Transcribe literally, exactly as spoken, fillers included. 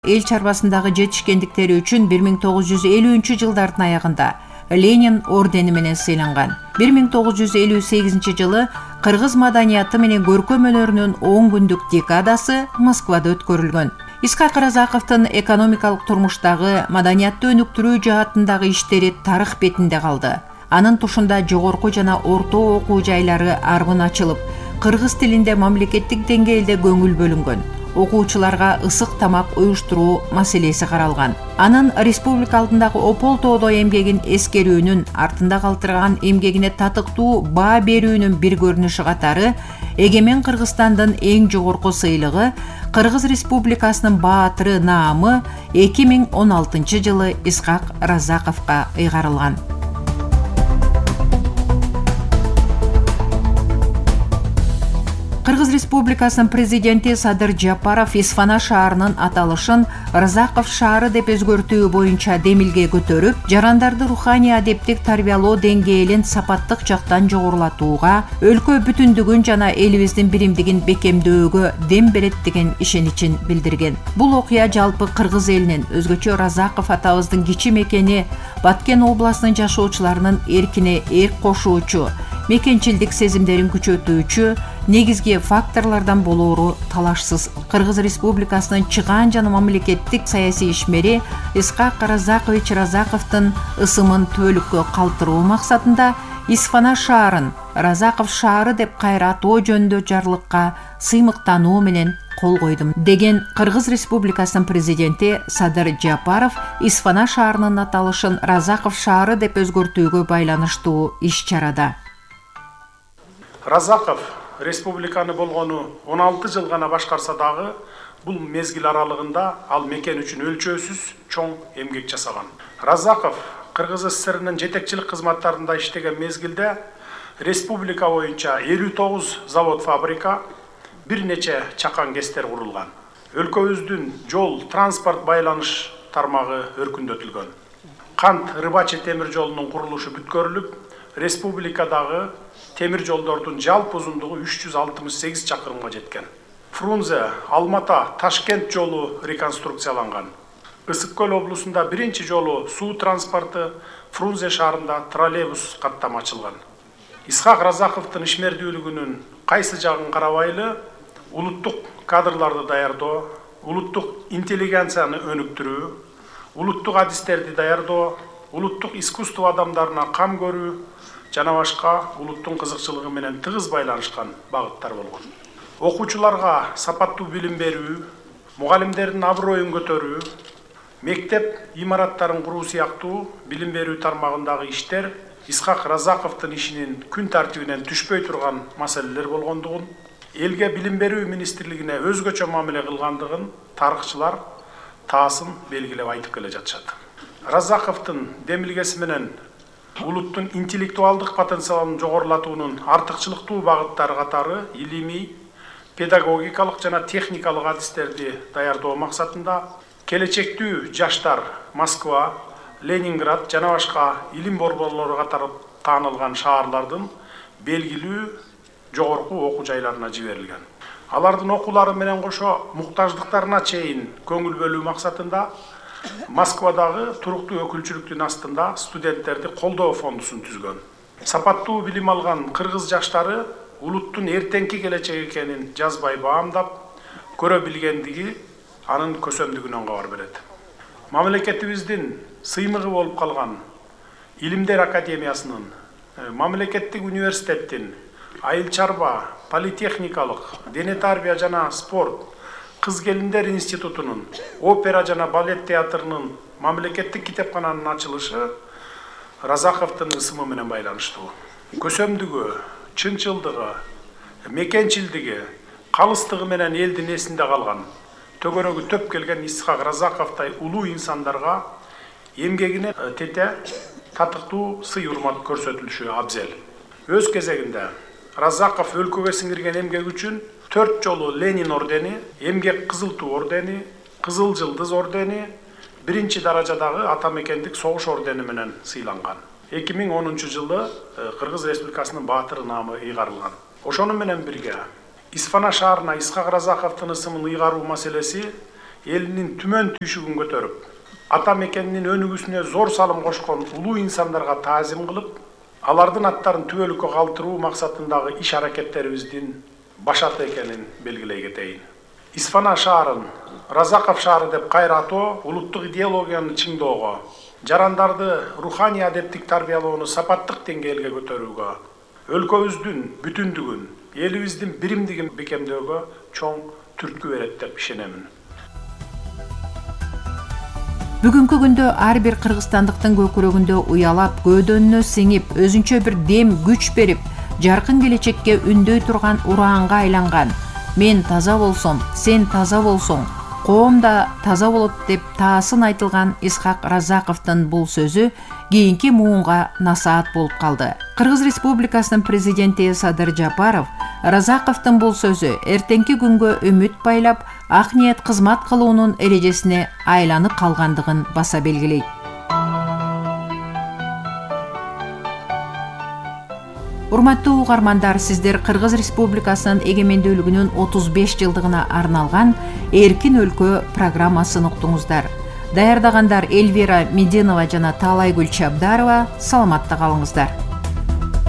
эл чарбасындагы жетишкендиктери үчүн бир миң тогуз жүз элүүнчү жылдардын аягында Ленин ордени менен сыйланган. бир миң тогуз жүз элүү сегизинчи жылы кыргыз маданияты менен көркөм өнөрүнүн он күндүк декадасы Москвада өткөрүлгөн. Исхак Разаковдун экономикалык турмуштагы маданиятты өнүктүрүү жаатындагы иштери тарых бетинде калды. Анын тушунда жогорку жана орто окуу жайлары арбын ачылып, кыргыз тилинде мамлекеттик деңгээлде көңүл бөлүнгөн. Окуучуларга ысык тамак уюштуруу маселеси каралган. Анын республика алдындагы опол тоодой эмгегин эскерүүнүн, артында калтырган эмгегине татыктуу баа берүүнүн бир көрүнүшү катары Эгемен Кыргызстандын эң жогорку сыйлыгы Кыргыз Республикасынын баатыры наамы эки миң он алтынчы жылы Исхак Разаковго ыйгарылган. Кыргыз Республикасынын президенти Садыр Жапаров Исфана шаарынын аталышын Разаков шаары деп өзгөртүү боюнча демилге көтөрүп, жарандарды руханий адептик тарбиялоо деңгээлин сапаттык жактан жогорулатууга, өлкө бүтүндүгүн жана элибиздин биримдигин бекемдөөгө дем берет деген ишеничин билдирген. Бул окуя жалпы кыргыз элинин, өзгөчө Разаков атабыздын кичи мекени Баткен областынын жашоочуларынын эркине эрк кошуучу, мекенчилдик сезимдерин күчөтүүчү негизги факторлордон болоору талашсыз. Кыргыз Республикасынын чыгаан жана мамлекеттик саясий ишмери Исхак Разакович Разаковдун ысымын түбөлүккө калтыруу максатында Исфана шаарын Разаков шаары деп кайра атоо жөнүндө жарлыкка сыймыктануу менен кол койдум деген Кыргыз Республикасынын президенти Садыр Жапаров Исфана шаарынын аталышын Разаков шаары деп өзгөртүүгө байланыштуу иш-чарада. Разаков республиканы болгону он алты жыл гана башкарса дагы, бул мезгил аралыгында ал мекен үчүн өлчөөсүз чоң эмгек жасаган. Разаков Кыргыз СССРнын жетекчилик кызматтарында иштеген мезгилде республика боюнча элүү тогуз завод фабрика, бир нече чакан кестер курулган. Өлкөбүздүн жол транспорт байланыш тармагы өркүндөтүлгөн. Кант Рыбачы темир жолунун курулушу бүткөрүлүп, республикадагы темир жолдордун жалпы узундугу үч жүз алтымыш сегиз чакырымга жеткен. Фрунзе Алмата Ташкент жолу реконструкцияланган. Ысык көл облусунда биринчи жолу суу транспорту Фрунзе шаарында троллейбус каттам ачылган. Исхак Разаковдун ишмердүүлүгүнүн кайсы жагын карабайлы, улуттук кадрларды даярдоо, улуттук интеллигенцияны өнүктүрүү, улуттук адистерди даярдоо, улуттук искусство адамдарына кам көрүү жана башка улуттун кызыкчылыгы менен тыгыз байланышкан багыттар болгон. Окуучуларга сапаттуу билим берүү, мугалимдердин аброюн көтөрүү, мектеп имараттарын куруу сыяктуу билим берүү тармагындагы иштер Исхак Разаковдун ишинин күн тартибинен түшпөй турган маселелер болгондугун, элге билим берүү министрлигине өзгөчө мамиле кылгандыгын тарыхчылар таасын белгилеп айтып келе жатышат. Разаковдун демилгеси менен улуттун интеллектуалдык потенциалын жогорулатуунун артыкчылыктуу багыттары катары илимий, педагогикалык жана техникалык адистерди даярдоо максатында келечектүү жаштар Москва, Ленинград жана башка илим борборлору катары таанылган шаарлардын белгилүү жогорку окуу жайларына жиберилген. Алардын окуулары менен кошо муктаждыктарына чейин көңүл бөлүү максатында Москвадагы туруктуу өкүлчүлүктүн астында студенттерди колдоо фондусун түзгөн. Сапаттуу билим алган кыргыз жаштары улуттун эртеңки келечеги экенин жазбай баамдап, көрө билгендиги анын көсөмдүгүнөн кабар берет. Мамлекетибиздин сыймыгы болуп калган Илимдер академиясынын, мамлекеттик университеттин, айыл чарба, политехникалык, дене тарбия жана спорт, Кыз келиндер институтунун, опера жана балет театрынын, мамлекеттик китепкананын ачылышы Разаковдун ысымы менен байланыштуу. Көсөмдүгү, чынчылдыгы, мекенчилдиги, калыстыгы менен элдин эсинде калган, төгөрөгү төп келген Исхак Разаковдой улуу инсандарга эмгегине тете татыктуу сый урмат көрсөтүлүшү абзел. Өз кезегинде Разаков өлкөгө сиңирген эмгеги үчүн төрт жолу Ленин ордени, эмгек кызыл туу ордени, кызыл жылдыз ордени, биринчи даражадагы ата мекендик согуш ордени менен сыйланган. эки миң онунчу жылы Кыргыз Республикасынын баатыры наамы ыйгарылган. Ошону менен бирге Исфана шаарына Исхак Разаковдун ысымын ыйгаруу маселеси элинин түмөн түйшүгүн көтөрүп, ата мекенинин өнүгүүсүнө зор салым кошкон улуу инсандарга таазим кылып, алардын аттарын түбөлүккө калтыруу максатындагы иш аракеттерибиздин башаты экенин белгилей кетейин. Исфана шаарын Разаков шаары деп кайра атоо улуттук идеологияны чыңдоого, жарандарды руханий адептик тарбиялоону сапаттык деңгээлге көтөрүүгө, өлкөбүздүн бүтүндүгүн, элибиздин биримдигин бекемдөөгө чоң түрткү берет деп ишенемин. Бүгүнкү күндө ар бир кыргызстандыктын көкүрөгүндө уялап, көөдөнүнө сиңип, өзүнчө бир дем күч берип, жаркын келечекке үндөй турган ураанга айланган «Мен таза болсом, сен таза болсоң, коом да таза болот» деп таасын айтылган Исхак Разаковдун бул сөзү кийинки муунга насаат болуп калды. Кыргыз Республикасынын президенти Садыр Жапаров Разаковдун бул сөзү эртеңки күнгө үмүт байлап, ак ниет кызмат кылуунун эрежесине айланып калгандыгын баса белгилейт. Урматтуу угармандар, сиздер Кыргыз Республикасынын эгемендүүлүгүнүн отуз беш жылдыгына арналган Эркин өлкө программасын уктуңуздар. Даярдагандар Эльвира Мединова жана Таалайгүл Чабдарова. Саламатта калыңыздар.